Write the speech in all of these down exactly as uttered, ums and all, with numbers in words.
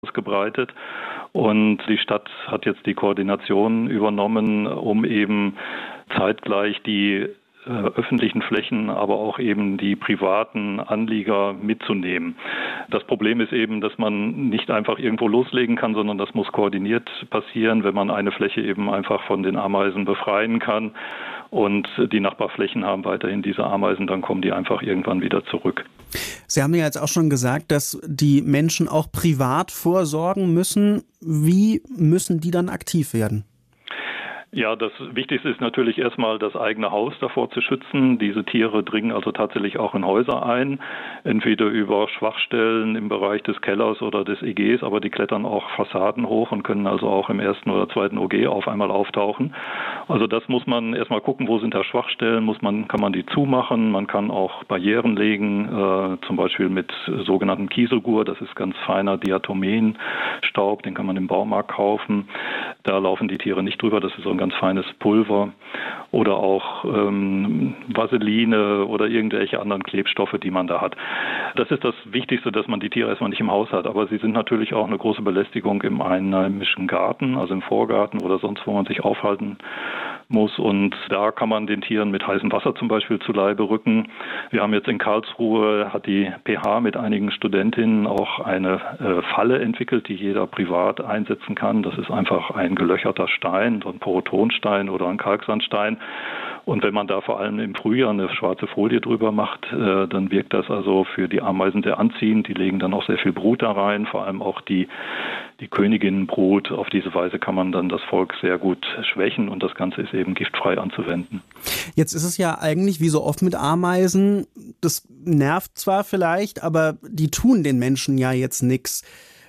ausgebreitet. Und die Stadt hat jetzt die Koordination übernommen, um eben zeitgleich die äh, öffentlichen Flächen, aber auch eben die privaten Anlieger mitzunehmen. Das Problem ist eben, dass man nicht einfach irgendwo loslegen kann, sondern das muss koordiniert passieren, wenn man eine Fläche eben einfach von den Ameisen befreien kann. Und die Nachbarflächen haben weiterhin diese Ameisen, dann kommen die einfach irgendwann wieder zurück. Sie haben ja jetzt auch schon gesagt, dass die Menschen auch privat vorsorgen müssen. Wie müssen die dann aktiv werden? Ja, das Wichtigste ist natürlich erstmal das eigene Haus davor zu schützen. Diese Tiere dringen also tatsächlich auch in Häuser ein, entweder über Schwachstellen im Bereich des Kellers oder des E Gs, aber die klettern auch Fassaden hoch und können also auch im ersten oder zweiten O G auf einmal auftauchen. Also das muss man erstmal gucken, wo sind da Schwachstellen, muss man, kann man die zumachen, man kann auch Barrieren legen, äh, zum Beispiel mit sogenannten Kieselgur, das ist ganz feiner Diatomenstaub, den kann man im Baumarkt kaufen. Da laufen die Tiere nicht drüber, das ist so ein ganz feines Pulver, oder auch ähm, Vaseline oder irgendwelche anderen Klebstoffe, die man da hat. Das ist das Wichtigste, dass man die Tiere erstmal nicht im Haus hat, aber sie sind natürlich auch eine große Belästigung im einheimischen Garten, also im Vorgarten oder sonst, wo man sich aufhalten muss, und da kann man den Tieren mit heißem Wasser zum Beispiel zu Leibe rücken. Wir haben jetzt in Karlsruhe, hat die P H mit einigen Studentinnen auch eine äh, Falle entwickelt, die jeder privat einsetzen kann. Das ist einfach ein gelöcherter Stein, so ein Porotonstein oder ein Kalksandstein. Und wenn man da vor allem im Frühjahr eine schwarze Folie drüber macht, äh, dann wirkt das also für die Ameisen sehr anziehend. Die legen dann auch sehr viel Brut da rein, vor allem auch die, die Königinnenbrut. Auf diese Weise kann man dann das Volk sehr gut schwächen und das Ganze ist eben giftfrei anzuwenden. Jetzt ist es ja eigentlich wie so oft mit Ameisen, das nervt zwar vielleicht, aber die tun den Menschen ja jetzt nichts.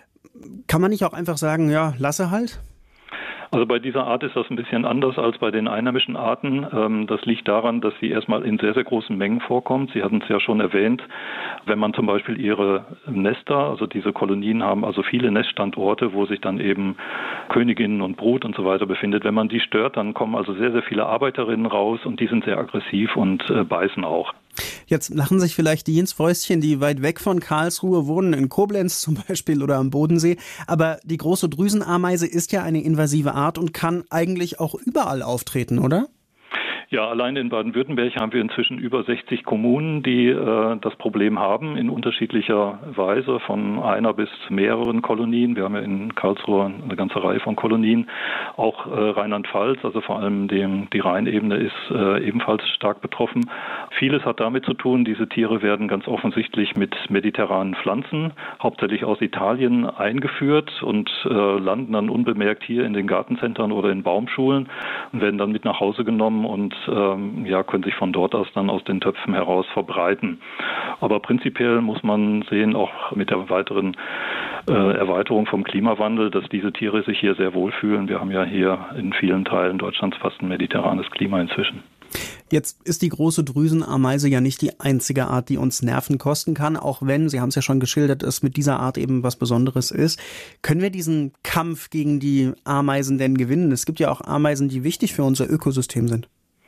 Kann man nicht auch einfach sagen, ja, lasse halt? Also bei dieser Art ist das ein bisschen anders als bei den einheimischen Arten. Das liegt daran, dass sie erstmal in sehr, sehr großen Mengen vorkommt. Sie hatten es ja schon erwähnt, wenn man zum Beispiel ihre Nester, also diese Kolonien haben also viele Neststandorte, wo sich dann eben Königinnen und Brut und so weiter befindet. Wenn man die stört, dann kommen also sehr, sehr viele Arbeiterinnen raus und die sind sehr aggressiv und äh, beißen auch. Jetzt lachen sich vielleicht die Jensfäustchen, die weit weg von Karlsruhe wohnen, in Koblenz zum Beispiel oder am Bodensee. Aber die große Drüsenameise ist ja eine invasive Art und kann eigentlich auch überall auftreten, oder? Ja, allein in Baden-Württemberg haben wir inzwischen über sechzig Kommunen, die äh, das Problem haben, in unterschiedlicher Weise, von einer bis mehreren Kolonien. Wir haben ja in Karlsruhe eine ganze Reihe von Kolonien. Auch äh, Rheinland-Pfalz, also vor allem dem, die Rheinebene ist äh, ebenfalls stark betroffen. Vieles hat damit zu tun, diese Tiere werden ganz offensichtlich mit mediterranen Pflanzen, hauptsächlich aus Italien, eingeführt und äh, landen dann unbemerkt hier in den Gartencentern oder in Baumschulen und werden dann mit nach Hause genommen und ähm, ja, können sich von dort aus dann aus den Töpfen heraus verbreiten. Aber prinzipiell muss man sehen, auch mit der weiteren äh, Erweiterung vom Klimawandel, dass diese Tiere sich hier sehr wohlfühlen. Wir haben ja hier in vielen Teilen Deutschlands fast ein mediterranes Klima inzwischen. Jetzt ist die große Drüsenameise ja nicht die einzige Art, die uns Nerven kosten kann, auch wenn, Sie haben es ja schon geschildert, es mit dieser Art eben was Besonderes ist. Können wir diesen Kampf gegen die Ameisen denn gewinnen? Es gibt ja auch Ameisen, die wichtig für unser Ökosystem sind.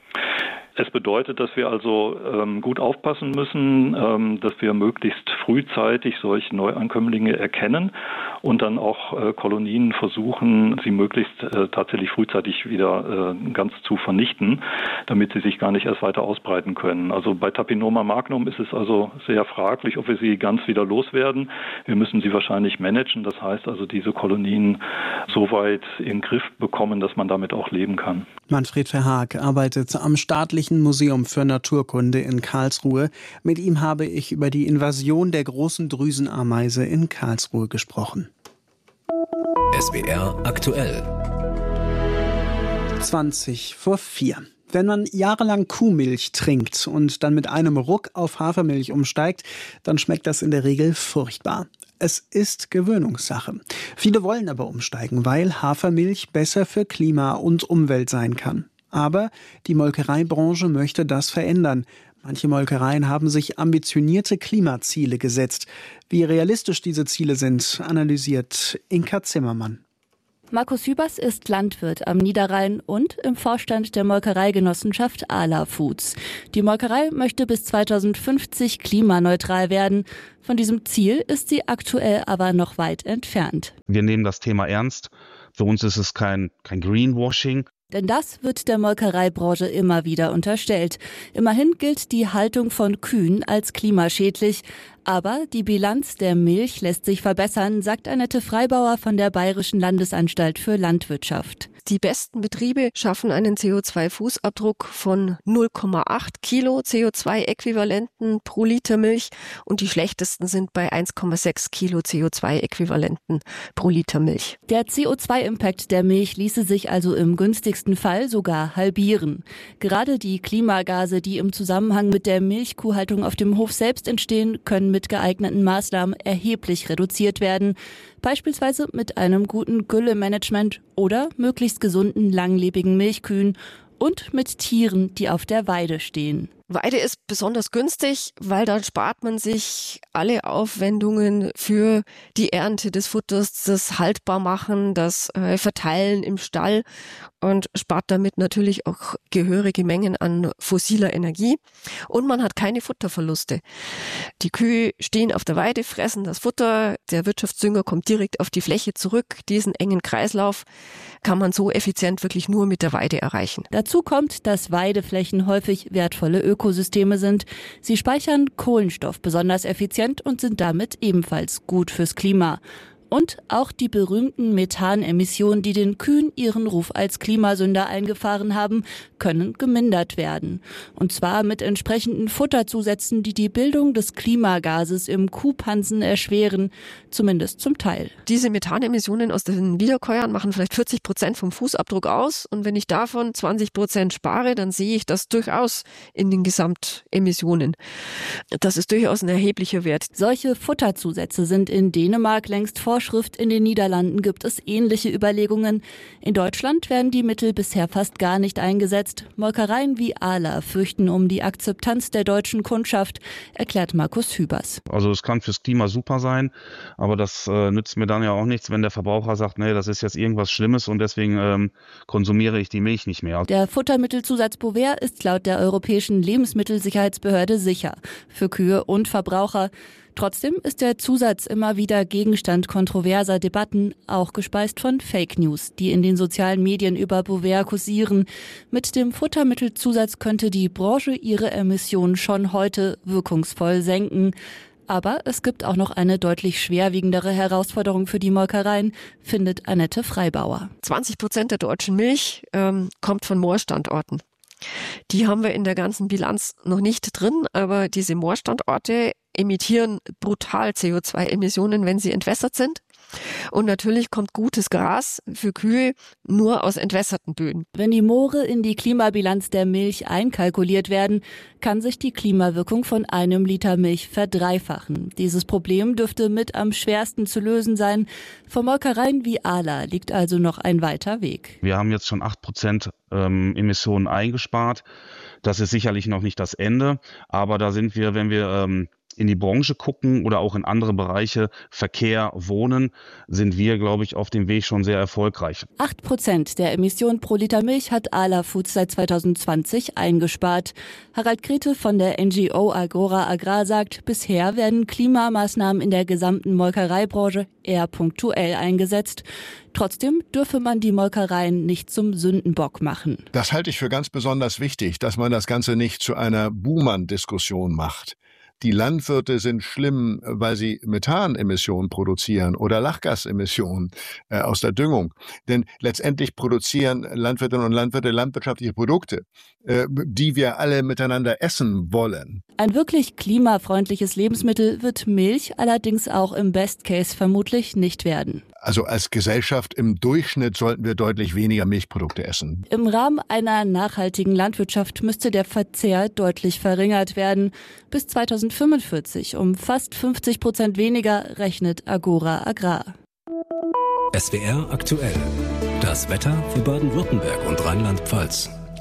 Es bedeutet, dass wir also ähm, gut aufpassen müssen, ähm, dass wir möglichst frühzeitig solche Neuankömmlinge erkennen und dann auch äh, Kolonien versuchen, sie möglichst äh, tatsächlich frühzeitig wieder äh, ganz zu vernichten, damit sie sich gar nicht erst weiter ausbreiten können. Also bei Tapinoma magnum ist es also sehr fraglich, ob wir sie ganz wieder loswerden. Wir müssen sie wahrscheinlich managen, das heißt also diese Kolonien so weit in den Griff bekommen, dass man damit auch leben kann. Manfred Verhaag arbeitet am Staatlichen Museum für Naturkunde in Karlsruhe. Mit ihm habe ich über die Invasion der großen Drüsenameise in Karlsruhe gesprochen. S W R aktuell. zwanzig vor vier. Wenn man jahrelang Kuhmilch trinkt und dann mit einem Ruck auf Hafermilch umsteigt, dann schmeckt das in der Regel furchtbar. Es ist Gewöhnungssache. Viele wollen aber umsteigen, weil Hafermilch besser für Klima und Umwelt sein kann. Aber die Molkereibranche möchte das verändern. Manche Molkereien haben sich ambitionierte Klimaziele gesetzt. Wie realistisch diese Ziele sind, analysiert Inka Zimmermann. Markus Hübers ist Landwirt am Niederrhein und im Vorstand der Molkereigenossenschaft Arla Foods. Die Molkerei möchte bis zweitausendfünfzig klimaneutral werden. Von diesem Ziel ist sie aktuell aber noch weit entfernt. Wir nehmen das Thema ernst. Für uns ist es kein, kein Greenwashing. Denn das wird der Molkereibranche immer wieder unterstellt. Immerhin gilt die Haltung von Kühen als klimaschädlich. Aber die Bilanz der Milch lässt sich verbessern, sagt Annette Freibauer von der Bayerischen Landesanstalt für Landwirtschaft. Die besten Betriebe schaffen einen C O zwei Fußabdruck von null Komma acht Kilo C O zwei Äquivalenten pro Liter Milch und die schlechtesten sind bei eins Komma sechs Kilo C O zwei Äquivalenten pro Liter Milch. Der C O zwei Impact der Milch ließe sich also im günstigsten Fall sogar halbieren. Gerade die Klimagase, die im Zusammenhang mit der Milchkuhhaltung auf dem Hof selbst entstehen, können mit geeigneten Maßnahmen erheblich reduziert werden. Beispielsweise mit einem guten Güllemanagement oder möglichst gesunden, langlebigen Milchkühen und mit Tieren, die auf der Weide stehen. Weide ist besonders günstig, weil dann spart man sich alle Aufwendungen für die Ernte des Futters, das Haltbarmachen, das äh, Verteilen im Stall und spart damit natürlich auch gehörige Mengen an fossiler Energie. Und man hat keine Futterverluste. Die Kühe stehen auf der Weide, fressen das Futter, der Wirtschaftsdünger kommt direkt auf die Fläche zurück. Diesen engen Kreislauf kann man so effizient wirklich nur mit der Weide erreichen. Dazu kommt, dass Weideflächen häufig wertvolle Ökosysteme sind. Sie speichern Kohlenstoff besonders effizient und sind damit ebenfalls gut fürs Klima. Und auch die berühmten Methanemissionen, die den Kühen ihren Ruf als Klimasünder eingefahren haben, können gemindert werden. Und zwar mit entsprechenden Futterzusätzen, die die Bildung des Klimagases im Kuhpansen erschweren, zumindest zum Teil. Diese Methanemissionen aus den Wiederkäuern machen vielleicht vierzig Prozent vom Fußabdruck aus. Und wenn ich davon zwanzig Prozent spare, dann sehe ich das durchaus in den Gesamtemissionen. Das ist durchaus ein erheblicher Wert. Solche Futterzusätze sind in Dänemark längst Vorschrift. In den Niederlanden gibt es ähnliche Überlegungen. In Deutschland werden die Mittel bisher fast gar nicht eingesetzt. Molkereien wie Arla fürchten um die Akzeptanz der deutschen Kundschaft, erklärt Markus Hübers. Also es kann fürs Klima super sein, aber das äh, nützt mir dann ja auch nichts, wenn der Verbraucher sagt, nee, das ist jetzt irgendwas Schlimmes und deswegen ähm, konsumiere ich die Milch nicht mehr. Der Futtermittelzusatz Bovaer ist laut der Europäischen Lebensmittelsicherheitsbehörde sicher für Kühe und Verbraucher. Trotzdem ist der Zusatz immer wieder Gegenstand kontroverser Debatten, auch gespeist von Fake News, die in den sozialen Medien über Bovaer kursieren. Mit dem Futtermittelzusatz könnte die Branche ihre Emissionen schon heute wirkungsvoll senken. Aber es gibt auch noch eine deutlich schwerwiegendere Herausforderung für die Molkereien, findet Annette Freibauer. zwanzig Prozent der deutschen Milch ähm, kommt von Moorstandorten. Die haben wir in der ganzen Bilanz noch nicht drin, aber diese Moorstandorte emittieren brutal C O zwei Emissionen, wenn sie entwässert sind. Und natürlich kommt gutes Gras für Kühe nur aus entwässerten Böden. Wenn die Moore in die Klimabilanz der Milch einkalkuliert werden, kann sich die Klimawirkung von einem Liter Milch verdreifachen. Dieses Problem dürfte mit am schwersten zu lösen sein. Für Molkereien wie Arla liegt also noch ein weiter Weg. Wir haben jetzt schon acht Prozent ähm, Emissionen eingespart. Das ist sicherlich noch nicht das Ende, aber da sind wir, wenn wir ähm, in die Branche gucken oder auch in andere Bereiche, Verkehr, Wohnen, sind wir, glaube ich, auf dem Weg schon sehr erfolgreich. Acht Prozent der Emissionen pro Liter Milch hat Arla Foods seit zweitausendzwanzig eingespart. Harald Grete von der N G O Agora Agrar sagt, bisher werden Klimamaßnahmen in der gesamten Molkereibranche eher punktuell eingesetzt. Trotzdem dürfe man die Molkereien nicht zum Sündenbock machen. Das halte ich für ganz besonders wichtig, dass man das Ganze nicht zu einer Buhmann-Diskussion macht. Die Landwirte sind schlimm, weil sie Methanemissionen produzieren oder Lachgasemissionen äh, aus der Düngung. Denn letztendlich produzieren Landwirtinnen und Landwirte landwirtschaftliche Produkte, äh, die wir alle miteinander essen wollen. Ein wirklich klimafreundliches Lebensmittel wird Milch allerdings auch im Best Case vermutlich nicht werden. Also als Gesellschaft im Durchschnitt sollten wir deutlich weniger Milchprodukte essen. Im Rahmen einer nachhaltigen Landwirtschaft müsste der Verzehr deutlich verringert werden. Bis zweitausendfünfundvierzig um fast fünfzig Prozent weniger, rechnet Agora Agrar. S W R aktuell. Das Wetter für Baden-Württemberg und Rheinland-Pfalz.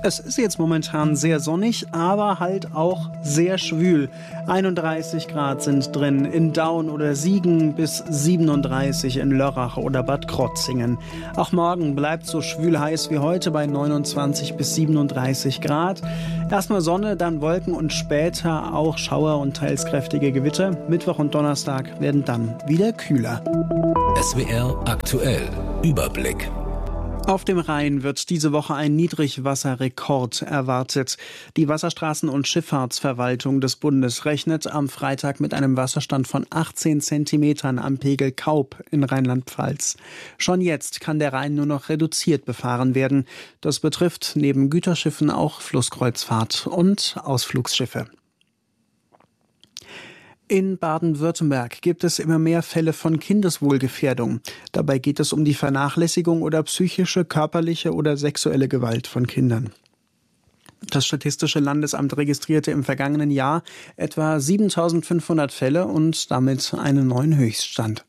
Es ist jetzt momentan sehr sonnig, aber halt auch sehr schwül. einunddreißig Grad sind drin in Daun oder Siegen bis siebenunddreißig in Lörrach oder Bad Krotzingen. Auch morgen bleibt so schwül heiß wie heute bei neunundzwanzig bis siebenunddreißig Grad. Erstmal Sonne, dann Wolken und später auch Schauer und teils kräftige Gewitter. Mittwoch und Donnerstag werden dann wieder kühler. S W R aktuell. Überblick. Auf dem Rhein wird diese Woche ein Niedrigwasserrekord erwartet. Die Wasserstraßen- und Schifffahrtsverwaltung des Bundes rechnet am Freitag mit einem Wasserstand von achtzehn Zentimetern am Pegel Kaub in Rheinland-Pfalz. Schon jetzt kann der Rhein nur noch reduziert befahren werden. Das betrifft neben Güterschiffen auch Flusskreuzfahrt und Ausflugsschiffe. In Baden-Württemberg gibt es immer mehr Fälle von Kindeswohlgefährdung. Dabei geht es um die Vernachlässigung oder psychische, körperliche oder sexuelle Gewalt von Kindern. Das Statistische Landesamt registrierte im vergangenen Jahr etwa siebentausendfünfhundert Fälle und damit einen neuen Höchststand.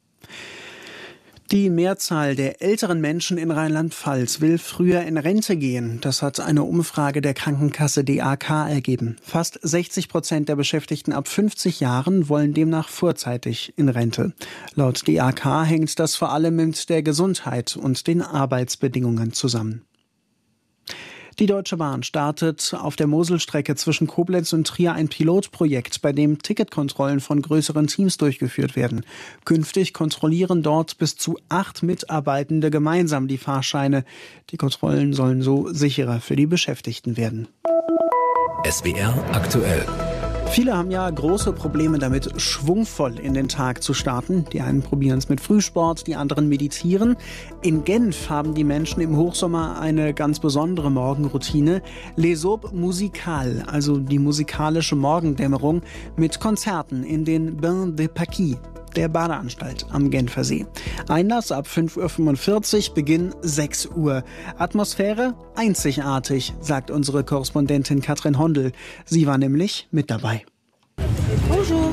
Die Mehrzahl der älteren Menschen in Rheinland-Pfalz will früher in Rente gehen. Das hat eine Umfrage der Krankenkasse D A K ergeben. Fast sechzig Prozent der Beschäftigten ab fünfzig Jahren wollen demnach vorzeitig in Rente. Laut D A K hängt das vor allem mit der Gesundheit und den Arbeitsbedingungen zusammen. Die Deutsche Bahn startet auf der Moselstrecke zwischen Koblenz und Trier ein Pilotprojekt, bei dem Ticketkontrollen von größeren Teams durchgeführt werden. Künftig kontrollieren dort bis zu acht Mitarbeitende gemeinsam die Fahrscheine. Die Kontrollen sollen so sicherer für die Beschäftigten werden. S W R aktuell. Viele haben ja große Probleme damit, schwungvoll in den Tag zu starten. Die einen probieren es mit Frühsport, die anderen meditieren. In Genf haben die Menschen im Hochsommer eine ganz besondere Morgenroutine. Les Aubes Musicales, also die musikalische Morgendämmerung mit Konzerten in den Bains de Paquis, der Badeanstalt am Genfersee. Einlass ab fünf Uhr fünfundvierzig, Beginn sechs Uhr. Atmosphäre einzigartig, sagt unsere Korrespondentin Katrin Hondel. Sie war nämlich mit dabei. Bonjour.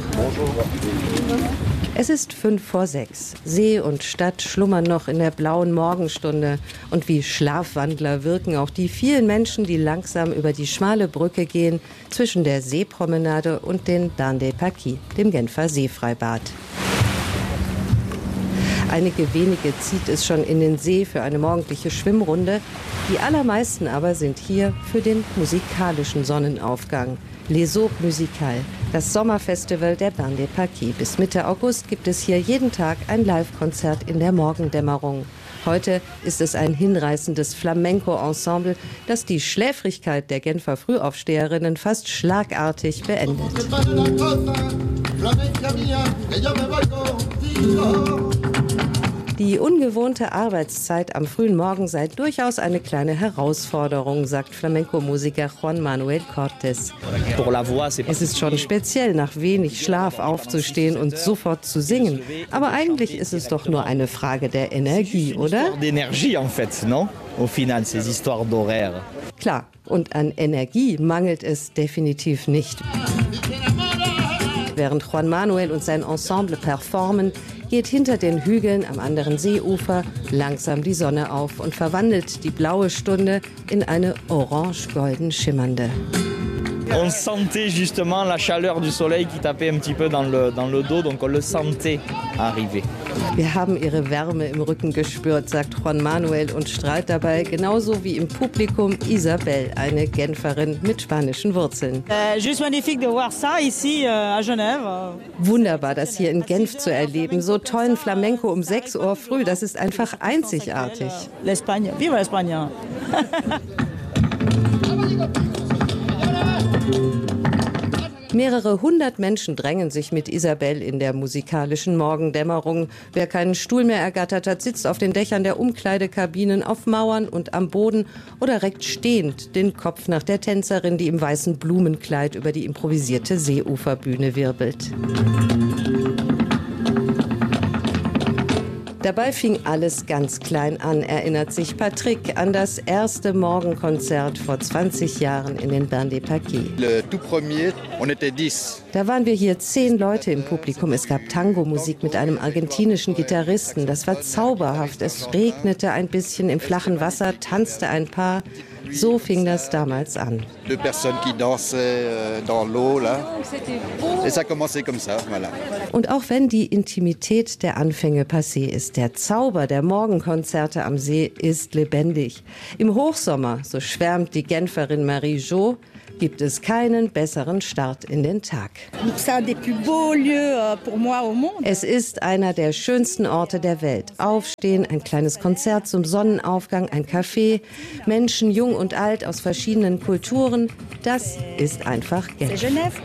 Es ist fünf vor sechs. See und Stadt schlummern noch in der blauen Morgenstunde. Und wie Schlafwandler wirken auch die vielen Menschen, die langsam über die schmale Brücke gehen zwischen der Seepromenade und den Bains de Paquis, dem Genfer Seefreibad. Einige wenige zieht es schon in den See für eine morgendliche Schwimmrunde. Die allermeisten aber sind hier für den musikalischen Sonnenaufgang. Les Aubes Musicales, das Sommerfestival der Bains de Paquis. Bis Mitte August gibt es hier jeden Tag ein Live-Konzert in der Morgendämmerung. Heute ist es ein hinreißendes Flamenco-Ensemble, das die Schläfrigkeit der Genfer Frühaufsteherinnen fast schlagartig beendet. Die ungewohnte Arbeitszeit am frühen Morgen sei durchaus eine kleine Herausforderung, sagt Flamenco-Musiker Juan Manuel Cortés. Es ist schon speziell, nach wenig Schlaf aufzustehen und sofort zu singen. Aber eigentlich ist es doch nur eine Frage der Energie, oder? Klar, und an Energie mangelt es definitiv nicht. Während Juan Manuel und sein Ensemble performen, geht hinter den Hügeln am anderen Seeufer langsam die Sonne auf und verwandelt die blaue Stunde in eine orange-golden schimmernde. On sentait justement la chaleur du soleil qui tapait un petit peu dans le, dans le dos, donc on le sentait arriver. Wir haben ihre Wärme im Rücken gespürt, sagt Juan Manuel und strahlt dabei, genauso wie im Publikum Isabel, eine Genferin mit spanischen Wurzeln. Äh, juste magnifique de voir ça ici à Genève. Wunderbar, das hier in Genf zu erleben. So tollen Flamenco um sechs Uhr früh, das ist einfach einzigartig. L'Espagne, viva España. Mehrere hundert Menschen drängen sich mit Isabel in der musikalischen Morgendämmerung. Wer keinen Stuhl mehr ergattert hat, sitzt auf den Dächern der Umkleidekabinen, auf Mauern und am Boden oder reckt stehend den Kopf nach der Tänzerin, die im weißen Blumenkleid über die improvisierte Seeuferbühne wirbelt. Dabei fing alles ganz klein an, erinnert sich Patrick an das erste Morgenkonzert vor zwanzig Jahren in den Bains des Paquets. Da waren wir hier zehn Leute im Publikum. Es gab Tango-Musik mit einem argentinischen Gitarristen. Das war zauberhaft. Es regnete ein bisschen im flachen Wasser, tanzte ein Paar. So fing das damals an. Und auch wenn die Intimität der Anfänge passé ist, der Zauber der Morgenkonzerte am See ist lebendig. Im Hochsommer, so schwärmt die Genferin Marie Jo, gibt es keinen besseren Start in den Tag. Es ist einer der schönsten Orte der Welt. Aufstehen, ein kleines Konzert zum Sonnenaufgang, ein Café, Menschen jung und alt aus verschiedenen Kulturen. Das ist einfach Genf.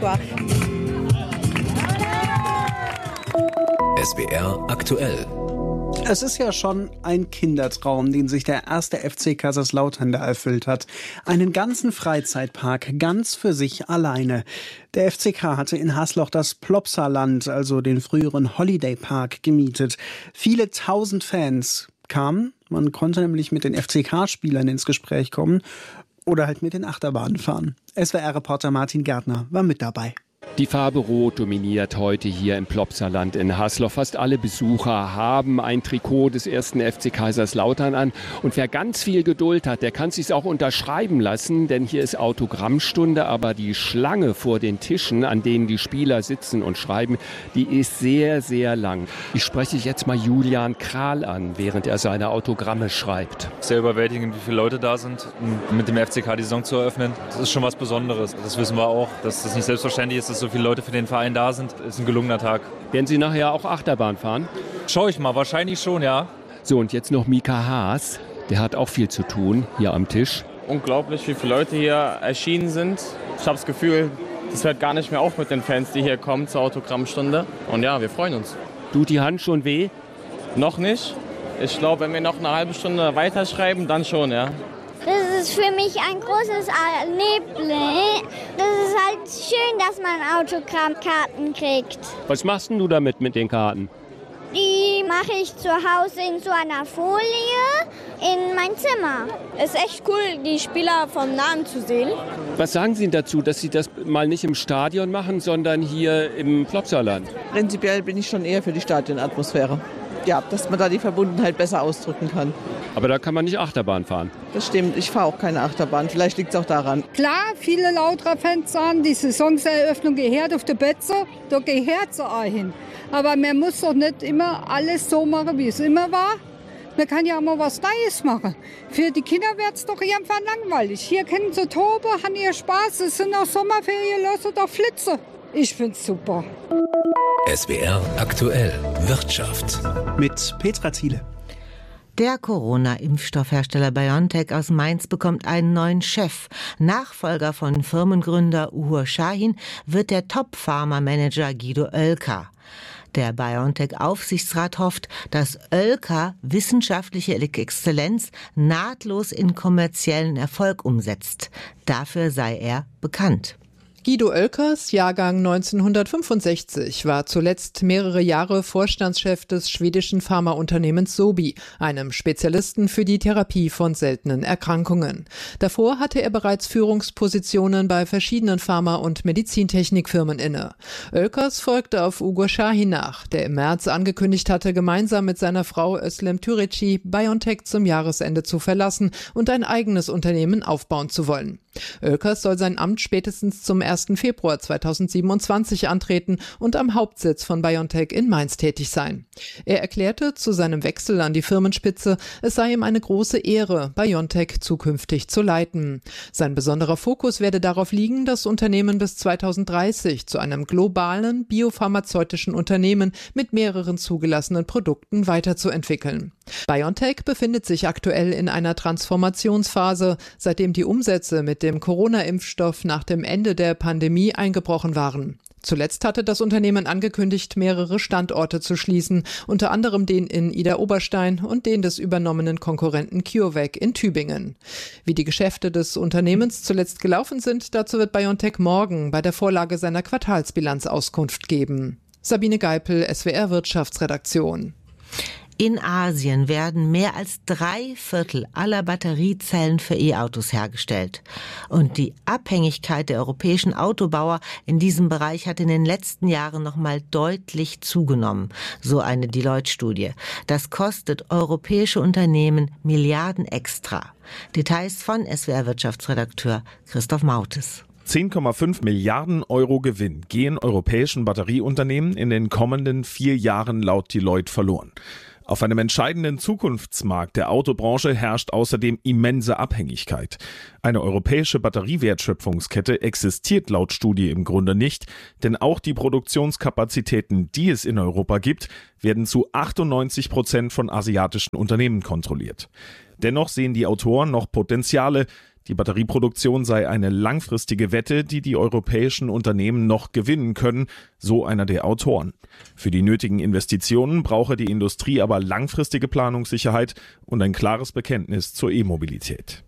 S W R aktuell. Es ist ja schon ein Kindertraum, den sich der erste F C Kaiserslautern da erfüllt hat. Einen ganzen Freizeitpark ganz für sich alleine. Der F C K hatte in Hasloch das Plopsaland, also den früheren Holiday Park, gemietet. Viele tausend Fans kamen. Man konnte nämlich mit den F C K-Spielern ins Gespräch kommen oder halt mit den Achterbahnen fahren. S W R-Reporter Martin Gärtner war mit dabei. Die Farbe Rot dominiert heute hier im Plopsaland in Hasloch. Fast alle Besucher haben ein Trikot des ersten F C Kaiserslautern an. Und wer ganz viel Geduld hat, der kann es sich auch unterschreiben lassen, denn hier ist Autogrammstunde. Aber die Schlange vor den Tischen, an denen die Spieler sitzen und schreiben, die ist sehr, sehr lang. Ich spreche jetzt mal Julian Kral an, während er seine Autogramme schreibt. Sehr überwältigend, wie viele Leute da sind, um mit dem F C K die Saison zu eröffnen. Das ist schon was Besonderes. Das wissen wir auch, dass das nicht selbstverständlich ist, dass so viele Leute für den Verein da sind. Ist ein gelungener Tag. Werden Sie nachher auch Achterbahn fahren? Schau ich mal, wahrscheinlich schon, ja. So, und jetzt noch Mika Haas. Der hat auch viel zu tun hier am Tisch. Unglaublich, wie viele Leute hier erschienen sind. Ich habe das Gefühl, das hört gar nicht mehr auf mit den Fans, die hier kommen zur Autogrammstunde. Und ja, wir freuen uns. Tut die Hand schon weh? Noch nicht. Ich glaube, wenn wir noch eine halbe Stunde weiterschreiben, dann schon, ja. Das ist für mich ein großes Erlebnis. Das ist halt schön, dass man Autogrammkarten kriegt. Was machst denn du damit mit den Karten? Die mache ich zu Hause in so einer Folie in mein Zimmer. Es ist echt cool, die Spieler vom Nahen zu sehen. Was sagen Sie dazu, dass Sie das mal nicht im Stadion machen, sondern hier im Plopsaland? Prinzipiell bin ich schon eher für die Stadionatmosphäre. Ja, dass man da die Verbundenheit besser ausdrücken kann. Aber da kann man nicht Achterbahn fahren. Das stimmt, ich fahre auch keine Achterbahn. Vielleicht liegt es auch daran. Klar, viele Lautra-Fans sagen, die Saisonseröffnung gehört auf der Betze, da gehört sie auch hin. Aber man muss doch nicht immer alles so machen, wie es immer war. Man kann ja auch mal was Neues machen. Für die Kinder wird es doch irgendwann langweilig. Hier können sie toben, haben ihr Spaß, es sind auch Sommerferien, lassen doch Flitze. Ich find's super. S W R aktuell Wirtschaft. Mit Petra Thiele. Der Corona-Impfstoffhersteller BioNTech aus Mainz bekommt einen neuen Chef. Nachfolger von Firmengründer Uğur Şahin wird der Top-Pharma-Manager Guido Oelker. Der BioNTech-Aufsichtsrat hofft, dass Oelker wissenschaftliche Exzellenz nahtlos in kommerziellen Erfolg umsetzt. Dafür sei er bekannt. Guido Oelkers, Jahrgang neunzehnhundertfünfundsechzig, war zuletzt mehrere Jahre Vorstandschef des schwedischen Pharmaunternehmens Sobi, einem Spezialisten für die Therapie von seltenen Erkrankungen. Davor hatte er bereits Führungspositionen bei verschiedenen Pharma- und Medizintechnikfirmen inne. Oelkers folgte auf Uğur Şahin nach, der im März angekündigt hatte, gemeinsam mit seiner Frau Özlem Türeci BioNTech zum Jahresende zu verlassen und ein eigenes Unternehmen aufbauen zu wollen. Oelkers soll sein Amt spätestens zum ersten Februar zweitausendsiebenundzwanzig antreten und am Hauptsitz von BioNTech in Mainz tätig sein. Er erklärte zu seinem Wechsel an die Firmenspitze, es sei ihm eine große Ehre, BioNTech zukünftig zu leiten. Sein besonderer Fokus werde darauf liegen, das Unternehmen bis zweitausenddreißig zu einem globalen biopharmazeutischen Unternehmen mit mehreren zugelassenen Produkten weiterzuentwickeln. BioNTech befindet sich aktuell in einer Transformationsphase, seitdem die Umsätze mit dem Corona-Impfstoff nach dem Ende der Pandemie eingebrochen waren. Zuletzt hatte das Unternehmen angekündigt, mehrere Standorte zu schließen, unter anderem den in Idar-Oberstein und den des übernommenen Konkurrenten CureVac in Tübingen. Wie die Geschäfte des Unternehmens zuletzt gelaufen sind, dazu wird BioNTech morgen bei der Vorlage seiner Quartalsbilanz Auskunft geben. Sabine Geipel, S W R Wirtschaftsredaktion. In Asien werden mehr als drei Viertel aller Batteriezellen für E-Autos hergestellt. Und die Abhängigkeit der europäischen Autobauer in diesem Bereich hat in den letzten Jahren noch mal deutlich zugenommen, so eine Deloitte-Studie. Das kostet europäische Unternehmen Milliarden extra. Details von S W R-Wirtschaftsredakteur Christoph Mautes. zehn Komma fünf Milliarden Euro Gewinn gehen europäischen Batterieunternehmen in den kommenden vier Jahren laut Deloitte verloren. Auf einem entscheidenden Zukunftsmarkt der Autobranche herrscht außerdem immense Abhängigkeit. Eine europäische Batteriewertschöpfungskette existiert laut Studie im Grunde nicht, denn auch die Produktionskapazitäten, die es in Europa gibt, werden zu achtundneunzig Prozent von asiatischen Unternehmen kontrolliert. Dennoch sehen die Autoren noch Potenziale. Die Batterieproduktion sei eine langfristige Wette, die die europäischen Unternehmen noch gewinnen können, so einer der Autoren. Für die nötigen Investitionen brauche die Industrie aber langfristige Planungssicherheit und ein klares Bekenntnis zur E-Mobilität.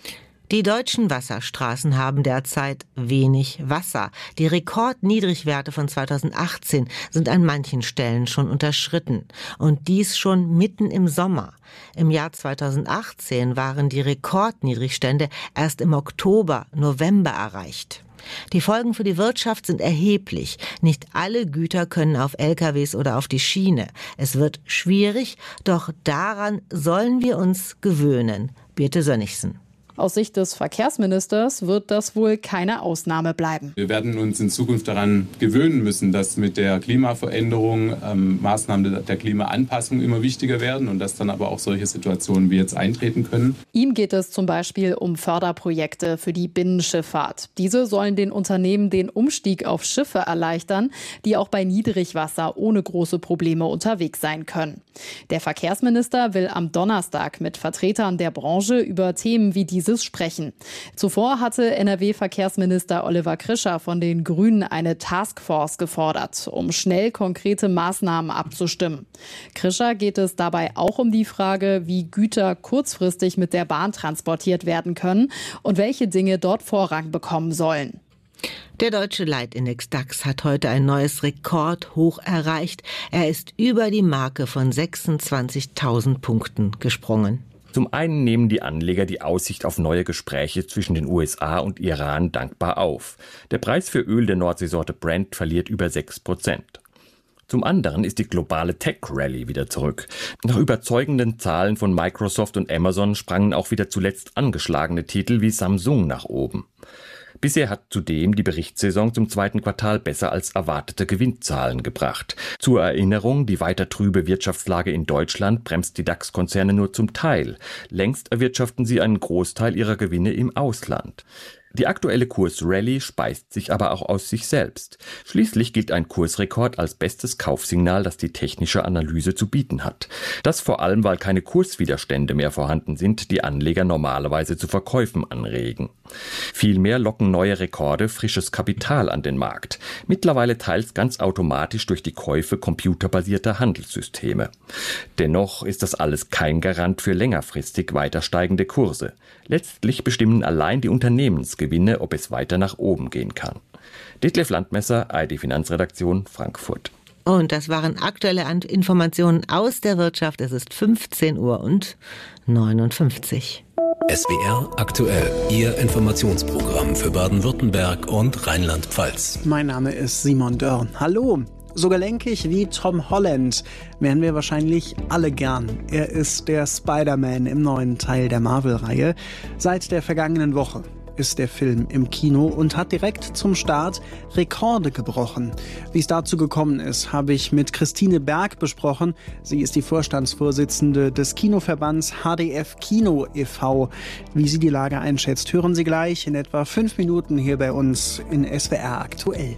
Die deutschen Wasserstraßen haben derzeit wenig Wasser. Die Rekordniedrigwerte von zweitausendachtzehn sind an manchen Stellen schon unterschritten. Und dies schon mitten im Sommer. Im Jahr zweitausendachtzehn waren die Rekordniedrigstände erst im Oktober, November erreicht. Die Folgen für die Wirtschaft sind erheblich. Nicht alle Güter können auf L K Ws oder auf die Schiene. Es wird schwierig, doch daran sollen wir uns gewöhnen. Birte Sönnigsen. Aus Sicht des Verkehrsministers wird das wohl keine Ausnahme bleiben. Wir werden uns in Zukunft daran gewöhnen müssen, dass mit der Klimaveränderung ähm, Maßnahmen der Klimaanpassung immer wichtiger werden und dass dann aber auch solche Situationen wie jetzt eintreten können. Ihm geht es zum Beispiel um Förderprojekte für die Binnenschifffahrt. Diese sollen den Unternehmen den Umstieg auf Schiffe erleichtern, die auch bei Niedrigwasser ohne große Probleme unterwegs sein können. Der Verkehrsminister will am Donnerstag mit Vertretern der Branche über Themen wie dieses sprechen. Zuvor hatte N R W-Verkehrsminister Oliver Krischer von den Grünen eine Taskforce gefordert, um schnell konkrete Maßnahmen abzustimmen. Krischer geht es dabei auch um die Frage, wie Güter kurzfristig mit der Bahn transportiert werden können und welche Dinge dort Vorrang bekommen sollen. Der deutsche Leitindex DAX hat heute ein neues Rekordhoch erreicht. Er ist über die Marke von sechsundzwanzigtausend Punkten gesprungen. Zum einen nehmen die Anleger die Aussicht auf neue Gespräche zwischen den U S A und Iran dankbar auf. Der Preis für Öl der Nordseesorte Brent verliert über sechs Prozent. Zum anderen ist die globale Tech-Rallye wieder zurück. Nach überzeugenden Zahlen von Microsoft und Amazon sprangen auch wieder zuletzt angeschlagene Titel wie Samsung nach oben. Bisher hat zudem die Berichtssaison zum zweiten Quartal besser als erwartete Gewinnzahlen gebracht. Zur Erinnerung, die weiter trübe Wirtschaftslage in Deutschland bremst die DAX-Konzerne nur zum Teil. Längst erwirtschaften sie einen Großteil ihrer Gewinne im Ausland. Die aktuelle Kursrallye speist sich aber auch aus sich selbst. Schließlich gilt ein Kursrekord als bestes Kaufsignal, das die technische Analyse zu bieten hat. Das vor allem, weil keine Kurswiderstände mehr vorhanden sind, die Anleger normalerweise zu Verkäufen anregen. Vielmehr locken neue Rekorde frisches Kapital an den Markt. Mittlerweile teils ganz automatisch durch die Käufe computerbasierter Handelssysteme. Dennoch ist das alles kein Garant für längerfristig weiter steigende Kurse. Letztlich bestimmen allein die Unternehmensgewinne, ob es weiter nach oben gehen kann. Detlef Landmesser, A R D Finanzredaktion, Frankfurt. Und das waren aktuelle Informationen aus der Wirtschaft. Es ist fünfzehn Uhr und neunundfünfzig. S W R aktuell, Ihr Informationsprogramm für Baden-Württemberg und Rheinland-Pfalz. Mein Name ist Simon Dörr. Hallo. So gelenkig wie Tom Holland wären wir wahrscheinlich alle gern. Er ist der Spider-Man im neuen Teil der Marvel-Reihe. Seit der vergangenen Woche ist der Film im Kino und hat direkt zum Start Rekorde gebrochen. Wie es dazu gekommen ist, habe ich mit Christine Berg besprochen. Sie ist die Vorstandsvorsitzende des Kinoverbands H D F Kino e V Wie sie die Lage einschätzt, hören Sie gleich in etwa fünf Minuten hier bei uns in S W R aktuell.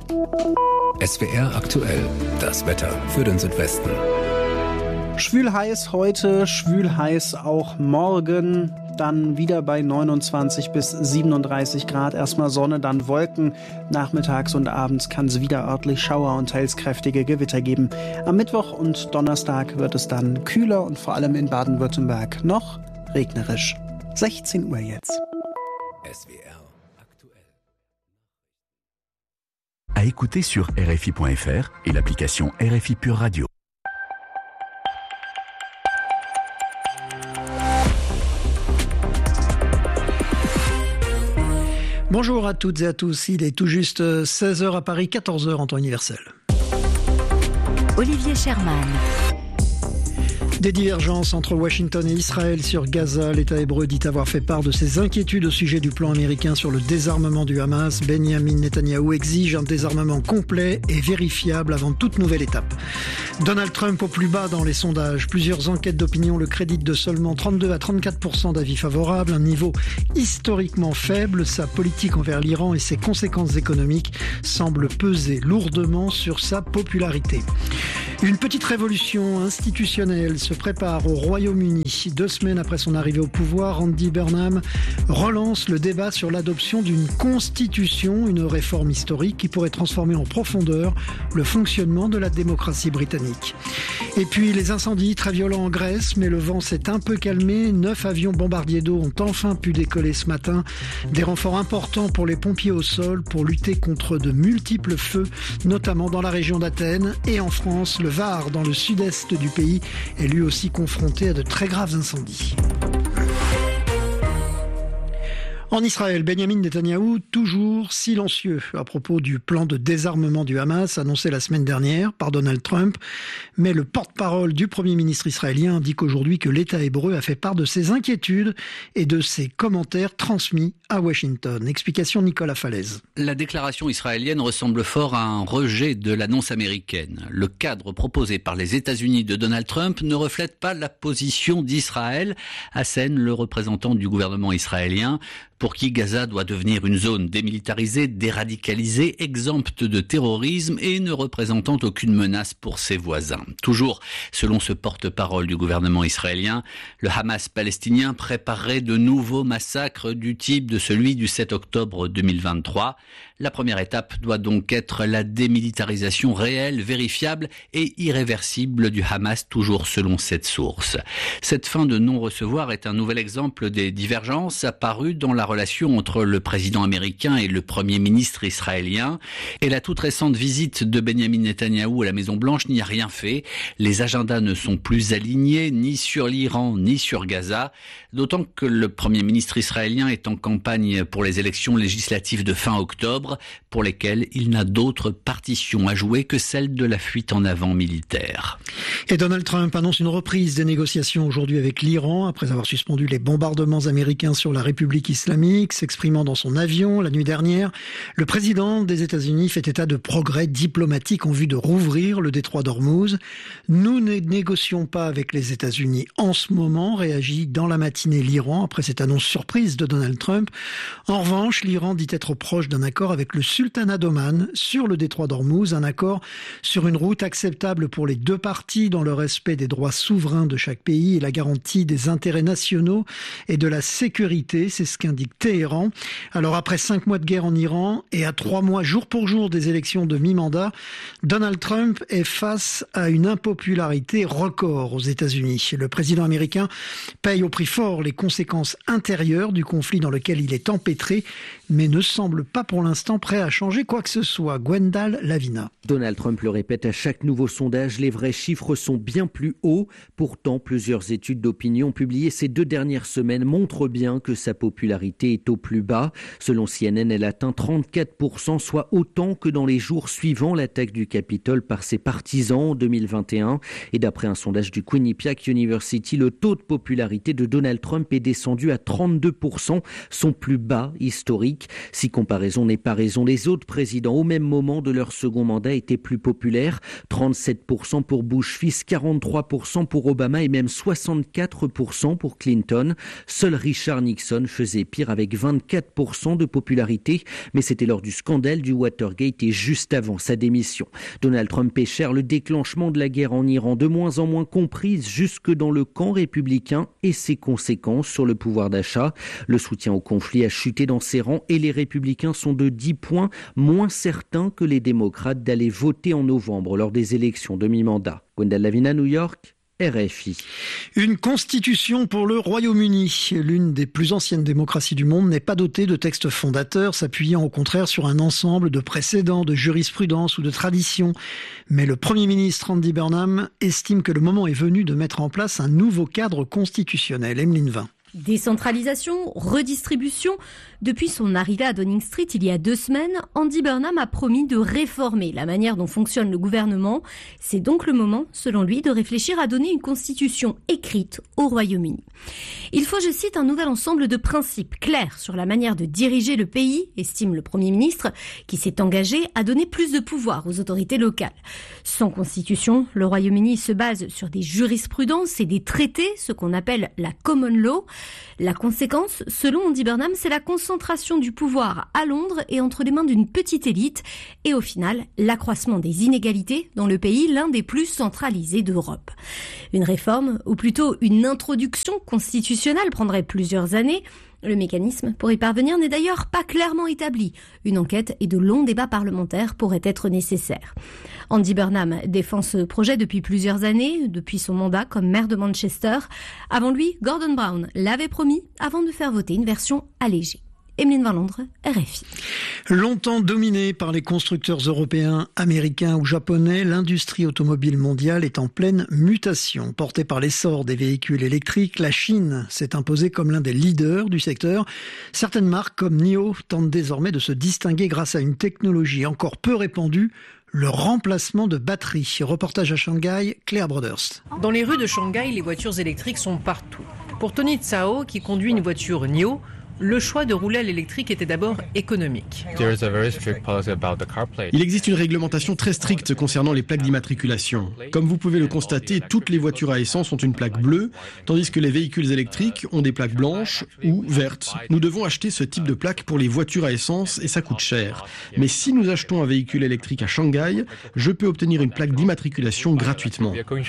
S W R aktuell, das Wetter für den Südwesten. Schwül heiß heute, schwül heiß auch morgen. Dann wieder bei neunundzwanzig bis siebenunddreißig Grad. Erstmal Sonne, dann Wolken. Nachmittags und abends kann es wieder örtlich Schauer und teils kräftige Gewitter geben. Am Mittwoch und Donnerstag wird es dann kühler und vor allem in Baden-Württemberg noch regnerisch. sechzehn Uhr jetzt. S W R aktuell. À écouter sur R F I point F R et l'application R F I Pure Radio. Bonjour à toutes et à tous, il est tout juste seize heures à Paris, quatorze heures en temps universel. Olivier Sherman. Des divergences entre Washington et Israël sur Gaza. L'État hébreu dit avoir fait part de ses inquiétudes au sujet du plan américain sur le désarmement du Hamas. Benjamin Netanyahou exige un désarmement complet et vérifiable avant toute nouvelle étape. Donald Trump au plus bas dans les sondages. Plusieurs enquêtes d'opinion le créditent de seulement trente-deux à trente-quatre pour cent d'avis favorables, un niveau historiquement faible. Sa politique envers l'Iran et ses conséquences économiques semblent peser lourdement sur sa popularité. Une petite révolution institutionnelle se prépare au Royaume-Uni. Deux semaines après son arrivée au pouvoir, Andy Burnham relance le débat sur l'adoption d'une constitution, une réforme historique qui pourrait transformer en profondeur le fonctionnement de la démocratie britannique. Et puis les incendies très violents en Grèce, mais le vent s'est un peu calmé. Neuf avions bombardiers d'eau ont enfin pu décoller ce matin. Des renforts importants pour les pompiers au sol pour lutter contre de multiples feux, notamment dans la région d'Athènes et en France. Le Var, dans le sud-est du pays, est lui aussi confronté à de très graves incendies. En Israël, Benjamin Netanyahou, toujours silencieux à propos du plan de désarmement du Hamas annoncé la semaine dernière par Donald Trump. Mais le porte-parole du Premier ministre israélien indique aujourd'hui que l'État hébreu a fait part de ses inquiétudes et de ses commentaires transmis à Washington. Explication Nicolas Falaise. La déclaration israélienne ressemble fort à un rejet de l'annonce américaine. Le cadre proposé par les États-Unis de Donald Trump ne reflète pas la position d'Israël, assène le représentant du gouvernement israélien, pour qui Gaza doit devenir une zone démilitarisée, déradicalisée, exempte de terrorisme et ne représentant aucune menace pour ses voisins. Toujours, selon ce porte-parole du gouvernement israélien, le Hamas palestinien préparerait de nouveaux massacres du type de celui du sept octobre deux mille vingt-trois. La première étape doit donc être la démilitarisation réelle, vérifiable et irréversible du Hamas, toujours selon cette source. Cette fin de non-recevoir est un nouvel exemple des divergences apparues dans la relation entre le président américain et le premier ministre israélien. Et la toute récente visite de Benjamin Netanyahou à la Maison-Blanche n'y a rien fait. Les agendas ne sont plus alignés ni sur l'Iran ni sur Gaza, d'autant que le premier ministre israélien est en campagne pour les élections législatives de fin octobre, pour lesquelles il n'a d'autre partition à jouer que celle de la fuite en avant militaire. Et Donald Trump annonce une reprise des négociations aujourd'hui avec l'Iran, après avoir suspendu les bombardements américains sur la République islamique, s'exprimant dans son avion la nuit dernière. Le président des États-Unis fait état de progrès diplomatiques en vue de rouvrir le détroit d'Ormuz. Nous ne négocions pas avec les États-Unis en ce moment, réagit dans la matinée l'Iran après cette annonce surprise de Donald Trump. En revanche, l'Iran dit être proche d'un accord avec le sultanat d'Oman sur le détroit d'Ormuz, un accord sur une route acceptable pour les deux parties dans le respect des droits souverains de chaque pays et la garantie des intérêts nationaux et de la sécurité, c'est ce qu'indique Téhéran. Alors après cinq mois de guerre en Iran et à trois mois jour pour jour des élections de mi-mandat, Donald Trump est face à une impopularité record aux États-Unis. Le président américain paye au prix fort les conséquences intérieures du conflit dans lequel il est empêtré, mais ne semble pas pour l'instant prêt à changer quoi que ce soit. Gwendal Lavina. Donald Trump le répète à chaque nouveau sondage, les vrais chiffres sont bien plus hauts. Pourtant, plusieurs études d'opinion publiées ces deux dernières semaines montrent bien que sa popularité est au plus bas. Selon C N N, elle atteint trente-quatre pour cent, soit autant que dans les jours suivant l'attaque du Capitole par ses partisans en deux mille vingt et un. Et d'après un sondage du Quinnipiac University, le taux de popularité de Donald Trump est descendu à trente-deux pour cent, son plus bas historique. Si comparaison n'est pas raison, les autres présidents au même moment de leur second mandat étaient plus populaires. trente-sept pour cent pour Bush fils, quarante-trois pour cent pour Obama et même soixante-quatre pour cent pour Clinton. Seul Richard Nixon faisait pire avec vingt-quatre pour cent de popularité, mais c'était lors du scandale du Watergate et juste avant sa démission. Donald Trump est cher, le déclenchement de la guerre en Iran de moins en moins comprise jusque dans le camp républicain et ses conséquences sur le pouvoir d'achat. Le soutien au conflit a chuté dans ses rangs et les républicains sont de dix points moins certains que les démocrates d'aller voter en novembre lors des élections de mi-mandat. Gwendal Lavina, New York, R F I. Une constitution pour le Royaume-Uni. L'une des plus anciennes démocraties du monde n'est pas dotée de textes fondateurs, s'appuyant au contraire sur un ensemble de précédents, de jurisprudence ou de traditions. Mais le Premier ministre Andy Burnham estime que le moment est venu de mettre en place un nouveau cadre constitutionnel. Emeline Vin. Décentralisation, redistribution. Depuis son arrivée à Downing Street il y a deux semaines, Andy Burnham a promis de réformer la manière dont fonctionne le gouvernement. C'est donc le moment, selon lui, de réfléchir à donner une constitution écrite au Royaume-Uni. Il faut, je cite, un nouvel ensemble de principes clairs sur la manière de diriger le pays, estime le Premier ministre, qui s'est engagé à donner plus de pouvoir aux autorités locales. Sans constitution, le Royaume-Uni se base sur des jurisprudences et des traités, ce qu'on appelle la common law. La conséquence, selon Andy Burnham, c'est la concentration du pouvoir à Londres et entre les mains d'une petite élite, et au final, l'accroissement des inégalités dans le pays, l'un des plus centralisés d'Europe. Une réforme, ou plutôt une introduction constitutionnelle, prendrait plusieurs années. Le mécanisme pour y parvenir n'est d'ailleurs pas clairement établi. Une enquête et de longs débats parlementaires pourraient être nécessaires. Andy Burnham défend ce projet depuis plusieurs années, depuis son mandat comme maire de Manchester. Avant lui, Gordon Brown l'avait promis avant de faire voter une version allégée. Emeline Van Londres, R F I. Longtemps dominée par les constructeurs européens, américains ou japonais, l'industrie automobile mondiale est en pleine mutation. Portée par l'essor des véhicules électriques, la Chine s'est imposée comme l'un des leaders du secteur. Certaines marques comme N I O tentent désormais de se distinguer grâce à une technologie encore peu répandue, le remplacement de batteries. Reportage à Shanghai, Claire Broderst. Dans les rues de Shanghai, les voitures électriques sont partout. Pour Tony Tsao, qui conduit une voiture N I O, le choix de rouler à l'électrique était d'abord économique. Il existe une réglementation très stricte concernant les plaques d'immatriculation. Comme vous pouvez le constater, toutes les voitures à essence ont une plaque bleue, tandis que les véhicules électriques ont des plaques blanches ou vertes. Nous devons acheter ce type de plaque pour les voitures à essence et ça coûte cher. Mais si nous achetons un véhicule électrique à Shanghai, je peux obtenir une plaque d'immatriculation gratuitement.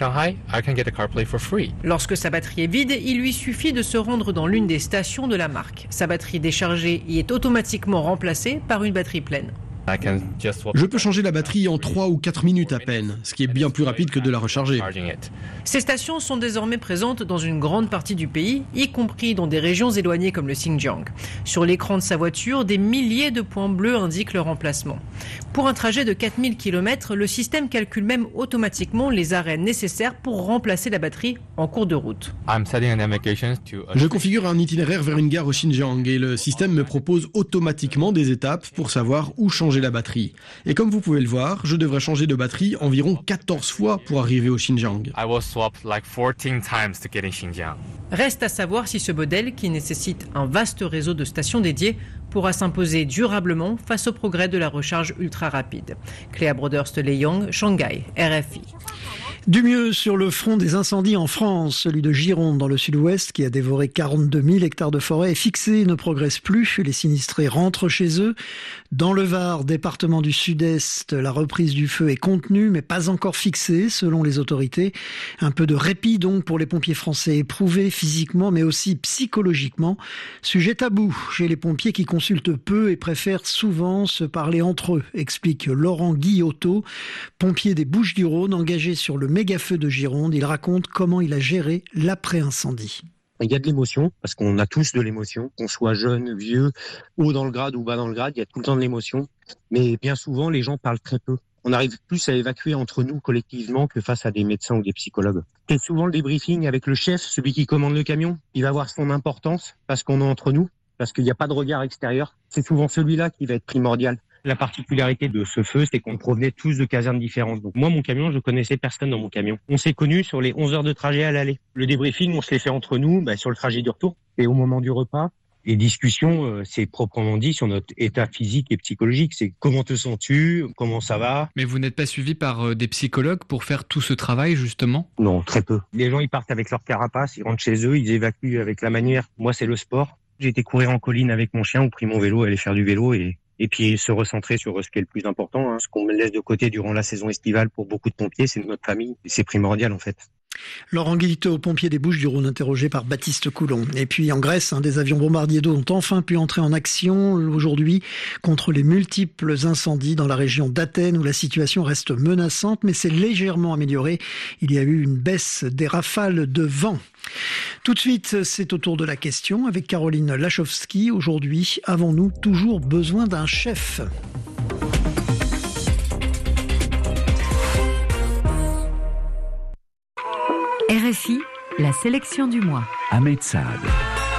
Lorsque sa batterie est vide, il lui suffit de se rendre dans l'une des stations de la marque. Sa batterie déchargée y est automatiquement remplacée par une batterie pleine. Je peux changer la batterie en trois ou quatre minutes à peine, ce qui est bien plus rapide que de la recharger. Ces stations sont désormais présentes dans une grande partie du pays, y compris dans des régions éloignées comme le Xinjiang. Sur l'écran de sa voiture, des milliers de points bleus indiquent le remplacement. Pour un trajet de quatre mille kilomètres, le système calcule même automatiquement les arrêts nécessaires pour remplacer la batterie en cours de route. Je configure un itinéraire vers une gare au Xinjiang et le système me propose automatiquement des étapes pour savoir où changer la batterie. Et comme vous pouvez le voir, je devrais changer de batterie environ quatorze fois pour arriver au Xinjiang. Reste à savoir si ce modèle, qui nécessite un vaste réseau de stations dédiées, pourra s'imposer durablement face au progrès de la recharge ultra rapide. Cléa Broderst-Leyong, Shanghai, R F I. Du mieux sur le front des incendies en France, celui de Gironde dans le sud-ouest qui a dévoré quarante-deux mille hectares de forêt est fixé et ne progresse plus. Les sinistrés rentrent chez eux. Dans le Var, département du sud-est, la reprise du feu est contenue mais pas encore fixée selon les autorités. Un peu de répit donc pour les pompiers français éprouvés physiquement mais aussi psychologiquement. Sujet tabou chez les pompiers qui consultent peu et préfèrent souvent se parler entre eux, explique Laurent Guillotot, pompier des Bouches-du-Rhône engagé sur le méga-feu de Gironde. Il raconte comment il a géré l'après-incendie. Il y a de l'émotion, parce qu'on a tous de l'émotion, qu'on soit jeune, vieux, haut dans le grade ou bas dans le grade, il y a tout le temps de l'émotion. Mais bien souvent, les gens parlent très peu. On arrive plus à évacuer entre nous collectivement que face à des médecins ou des psychologues. C'est souvent le débriefing avec le chef, celui qui commande le camion. Il va avoir son importance parce qu'on est entre nous, parce qu'il n'y a pas de regard extérieur. C'est souvent celui-là qui va être primordial. La particularité de ce feu, c'est qu'on provenait tous de casernes différentes. Donc moi, mon camion, je connaissais personne dans mon camion. On s'est connus sur les onze heures de trajet à l'aller. Le débriefing, on se l'est fait entre nous bah, sur le trajet du retour. Et au moment du repas, les discussions, euh, c'est proprement dit sur notre état physique et psychologique. C'est comment te sens-tu, comment ça va. Mais vous n'êtes pas suivi par euh, des psychologues pour faire tout ce travail, justement ? Non, très peu. Les gens, ils partent avec leur carapace, ils rentrent chez eux, ils évacuent avec la manière. Moi, c'est le sport. J'ai été courir en colline avec mon chien, ou pris mon vélo, aller faire du vélo et... Et puis se recentrer sur ce qui est le plus important, hein. Ce qu'on laisse de côté durant la saison estivale pour beaucoup de pompiers, c'est notre famille. Et c'est primordial en fait. Laurent Guillotot, pompier des Bouches-du-Rhône, interrogé par Baptiste Coulon. Et puis en Grèce, hein, des avions bombardiers d'eau ont enfin pu entrer en action aujourd'hui contre les multiples incendies dans la région d'Athènes où la situation reste menaçante, mais c'est légèrement amélioré. Il y a eu une baisse des rafales de vent. Tout de suite, c'est au tour de la question avec Caroline Lachowski. Aujourd'hui, avons-nous toujours besoin d'un chef ? R F I, la sélection du mois. Ahmed Saad.